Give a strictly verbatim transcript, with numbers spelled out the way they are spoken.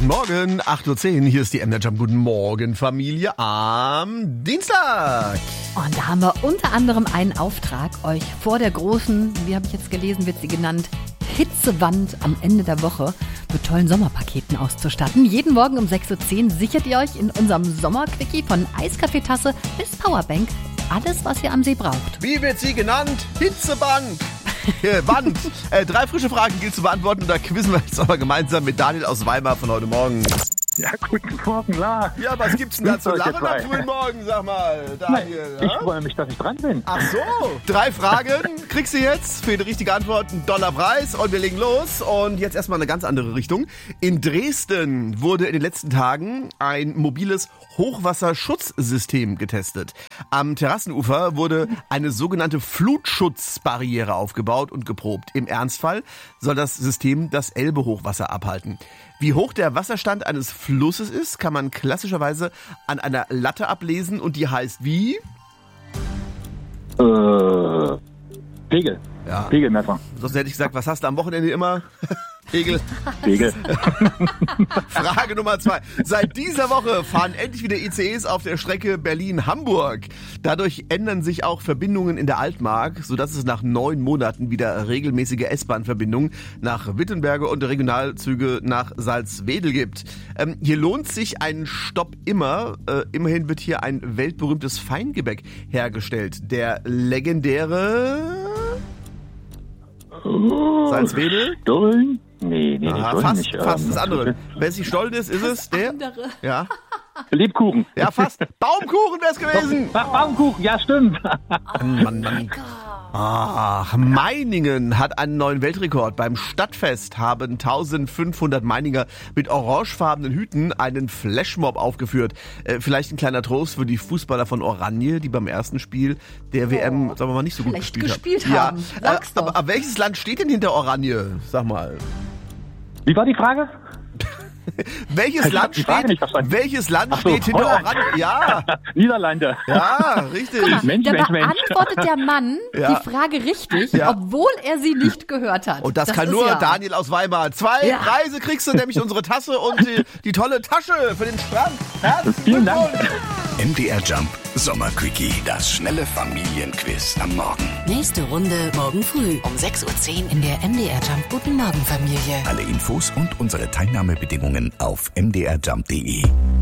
Morgen, acht Uhr zehn, hier ist die M D R Jump. Guten Morgen, Familie, am Dienstag. Und da haben wir unter anderem einen Auftrag, euch vor der großen, wie habe ich jetzt gelesen, wird sie genannt, Hitzewand am Ende der Woche mit tollen Sommerpaketen auszustatten. Jeden Morgen um sechs Uhr zehn sichert ihr euch in unserem Sommerquickie von Eiskaffeetasse bis Powerbank alles, was ihr am See braucht. Wie wird sie genannt? Hitzebank. Äh, Wand. Äh, drei frische Fragen gilt zu beantworten und da quizzen wir jetzt aber gemeinsam mit Daniel aus Weimar von heute Morgen. Ja, guten Morgen, La. Ja, was gibt's denn da zu lachen am frühen Morgen, sag mal, Daniel? Nein, ich freue mich, dass ich dran bin. Ach so. Drei Fragen kriegst du jetzt. Für die richtige Antwort einen Dollarpreis und wir legen los. Und jetzt erstmal eine ganz andere Richtung. In Dresden wurde in den letzten Tagen ein mobiles Hochwasserschutzsystem getestet. Am Terrassenufer wurde eine sogenannte Flutschutzbarriere aufgebaut und geprobt. Im Ernstfall soll das System das Elbe-Hochwasser abhalten. Wie hoch der Wasserstand eines Flusses ist, kann man klassischerweise an einer Latte ablesen und die heißt wie? Äh, Pegel. Ja. Pegelmesser. Sonst hätte ich gesagt, was hast du am Wochenende immer? Pegel. Pegel. Frage Nummer zwei. Seit dieser Woche fahren endlich wieder I C Es auf der Strecke Berlin-Hamburg. Dadurch ändern sich auch Verbindungen in der Altmark, sodass es nach neun Monaten wieder regelmäßige S-Bahn-Verbindungen nach Wittenberge und Regionalzüge nach Salzwedel gibt. Ähm, hier lohnt sich ein Stopp immer. Äh, immerhin wird hier ein weltberühmtes Feingebäck hergestellt. Der legendäre Salzwedel? Stollen? Nee, nee, Aha, Stollen fast, nicht. fast ähm, das andere. Wenn es nicht Stollen ist, ist es der? Andere. Ja. Lebkuchen. Ja, fast. Baumkuchen wär's gewesen. Ach, Baumkuchen, ja, stimmt. Mann, Mann, Mann. Ach, Meiningen hat einen neuen Weltrekord. Beim Stadtfest haben eintausendfünfhundert Meininger mit orangefarbenen Hüten einen Flashmob aufgeführt. Äh, vielleicht ein kleiner Trost für die Fußballer von Oranje, die beim ersten Spiel der oh, W M, sagen wir mal, nicht so gut gespielt, gespielt haben. haben. Ja, Sag's äh, doch. aber, aber welches Land steht denn hinter Oranje? Sag mal. Wie war die Frage? Welches Ich hab Land die Frage steht, nicht verstanden. welches Land Ach so, steht hinter Holland. Oranje? Ja, Niederlande. ja, richtig. Mensch, Da Mensch, Mensch. beantwortet der Mann Ja. die Frage richtig, Ja. obwohl er sie nicht gehört hat. Und das, kann ist nur ja Daniel aus Weimar. Zwei Ja. Preise kriegst du, nämlich unsere Tasse und die, die tolle Tasche für den Strand. Herzlichen Vielen Dank. Glückwunsch. M D R Jump Sommerquickie, das schnelle Familienquiz am Morgen. Nächste Runde morgen früh um sechs Uhr zehn in der M D R Jump Guten Morgen Familie. Alle Infos und unsere Teilnahmebedingungen auf m d r jump punkt d e.